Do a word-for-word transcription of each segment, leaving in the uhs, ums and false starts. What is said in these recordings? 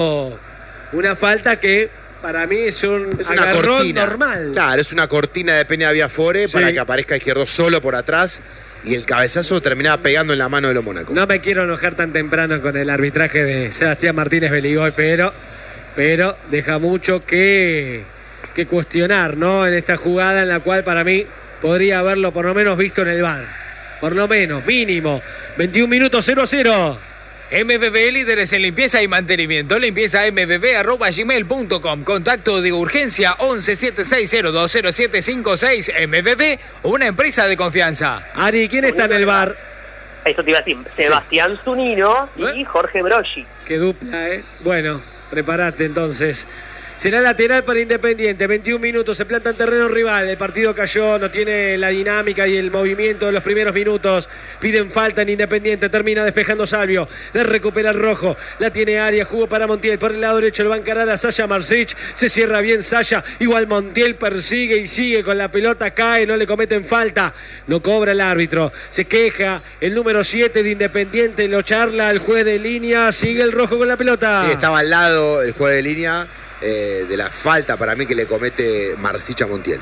una falta que para mí es un es una agarrón cortina normal. Claro, es una cortina de Peña Viafore Sí. para que aparezca Izquierdo solo por atrás y el cabezazo terminaba pegando en la mano de los Mónaco. No me quiero enojar tan temprano con el arbitraje de Sebastián Martínez Beligoy, pero, pero deja mucho que, que cuestionar, ¿no? En esta jugada en la cual para mí podría haberlo por lo menos visto en el V A R. Por lo menos, mínimo. veintiún minutos, cero a cero. M B B, líderes en limpieza y mantenimiento. Limpieza m b b arroba gmail punto com. Contacto de urgencia once siete seis cero dos cero siete cinco seis. M B B, una empresa de confianza. Ari, ¿quién está en el V A R? Eso te iba a decir. Sebastián Zunino y ¿Eh? Jorge Broggi. Qué dupla, ¿eh? Bueno, prepárate entonces. Será lateral para Independiente, veintiún minutos, se planta en terreno rival, el partido cayó, no tiene la dinámica y el movimiento de los primeros minutos, piden falta en Independiente, termina despejando Salvio, de recuperar Rojo, la tiene Arias, jugó para Montiel, por el lado derecho lo va a encarar a Sasha Marsic, se cierra bien Sasha, igual Montiel persigue y sigue con la pelota, cae, no le cometen falta, no cobra el árbitro, se queja el número siete de Independiente, lo charla el juez de línea, sigue el Rojo con la pelota. Sí, estaba al lado el juez de línea eh, de la falta para mí que le comete Marsic a Montiel.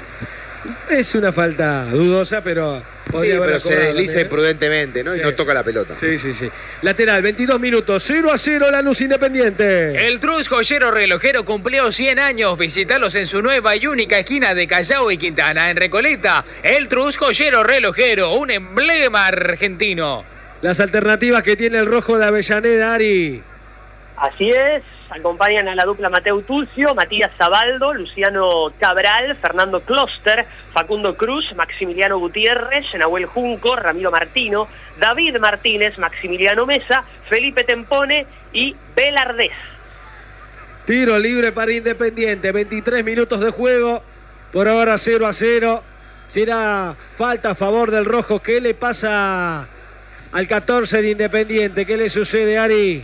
Es una falta dudosa, pero podría Sí, haberla pero se cobrado desliza también, ¿eh? imprudentemente, ¿no? Sí. Y no toca la pelota. Sí, sí, sí. Lateral, veintidós minutos, cero a cero Lanús Independiente. El Trus Joyero Relojero cumplió cien años. Visítalos en su nueva y única esquina de Callao y Quintana, en Recoleta. El Trus Joyero Relojero, un emblema argentino. Las alternativas que tiene el Rojo de Avellaneda, Ari. Así es, acompañan a la dupla Mateo Tulcio, Matías Zabaldo, Luciano Cabral, Fernando Kloster, Facundo Cruz, Maximiliano Gutiérrez, Nahuel Junco, Ramiro Martino, David Martínez, Maximiliano Mesa, Felipe Tempone y Belardés. Tiro libre para Independiente, veintitrés minutos de juego, por ahora cero a cero. Será falta a favor del Rojo. ¿Qué le pasa al catorce de Independiente? ¿Qué le sucede, Ari?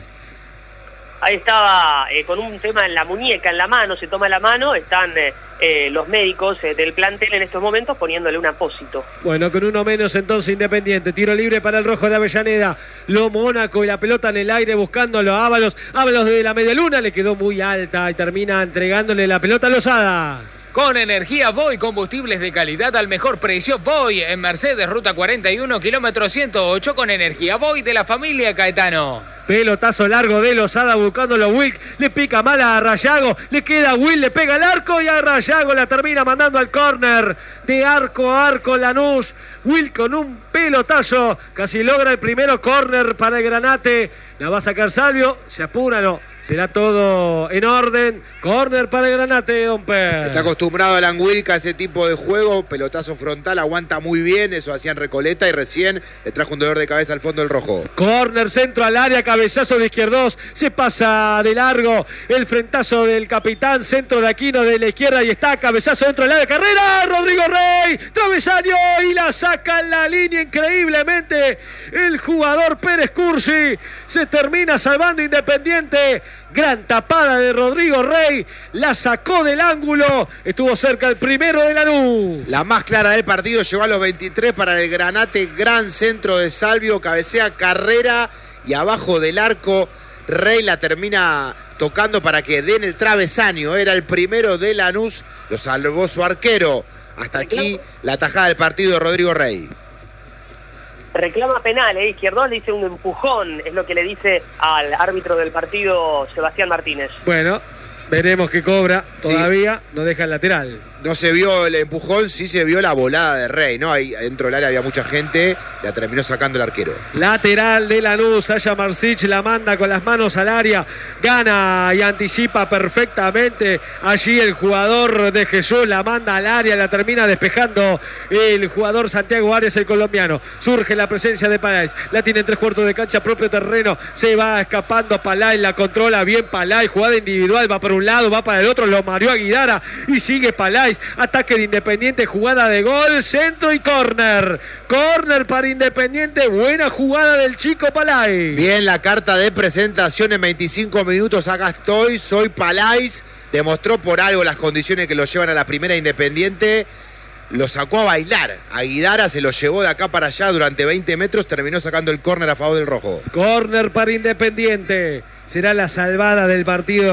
Ahí estaba eh, con un tema en la muñeca, en la mano, se toma la mano, están eh, eh, los médicos eh, del plantel en estos momentos poniéndole un apósito. Bueno, con uno menos entonces Independiente. Tiro libre para el Rojo de Avellaneda. Lo Mónaco y la pelota en el aire buscándolo a Ábalos. Ábalos de la media luna le quedó muy alta y termina entregándole la pelota a Lozada. Con energía Voy, combustibles de calidad al mejor precio. Voy en Mercedes, ruta cuarenta y uno, kilómetro ciento ocho, con energía Voy de la familia Caetano. Pelotazo largo de Lozada buscándolo Wilk. Le pica mal a Rayago. Le queda Will, le pega el arco y a Rayago la termina mandando al córner. De arco a arco Lanús. Will con un pelotazo. Casi logra el primero córner para el Granate. La va a sacar Salvio. Se apura, no. Será todo en orden. Córner para el Granate, Don Per. Está acostumbrado Alan Wilk a ese tipo de juego. Pelotazo frontal, aguanta muy bien. Eso hacía en Recoleta y recién le trajo un dolor de cabeza al fondo del Rojo. Córner, centro al área, cabezazo de Izquierdos. Se pasa de largo. El frentazo del capitán. Centro de Aquino de la izquierda y está. Cabezazo dentro del área. Carrera. Rodrigo Rey. Travesaño y la saca en la línea increíblemente. El jugador Pérez Cursi. Se termina salvando Independiente. Gran tapada de Rodrigo Rey, la sacó del ángulo, estuvo cerca el primero de Lanús. La más clara del partido llegó a los veintitrés para el Granate, gran centro de Salvio, cabecea Carrera y abajo del arco Rey la termina tocando para que den el travesaño, era el primero de Lanús, lo salvó su arquero. Hasta aquí la tajada del partido de Rodrigo Rey. Reclama penal, ¿eh? Izquierdos le dice un empujón, es lo que le dice al árbitro del partido, Sebastián Martínez. Bueno, veremos qué cobra, Sí. todavía no deja el lateral. No se vio el empujón, sí se vio la volada de Rey, ¿no? Ahí dentro del área había mucha gente, la terminó sacando el arquero. Lateral de Lanús, Sasha Marsic la manda con las manos al área, gana y anticipa perfectamente. Allí el jugador de Jesús la manda al área, la termina despejando el jugador Santiago Arias, el colombiano. Surge la presencia de Palais, la tiene en tres cuartos de cancha, propio terreno, se va escapando Palais, la controla bien Palais, jugada individual, va para un lado, va para el otro, lo mareó a Guidara y sigue Palais. Ataque de Independiente, jugada de gol, centro y córner. Córner para Independiente, buena jugada del chico Palais. Bien, la carta de presentación en veinticinco minutos. Acá estoy, soy Palais. Demostró por algo las condiciones que lo llevan a la primera Independiente. Lo sacó a bailar. A Guidara se lo llevó de acá para allá durante veinte metros. Terminó sacando el córner a favor del Rojo. Córner para Independiente. será la salvada del partido.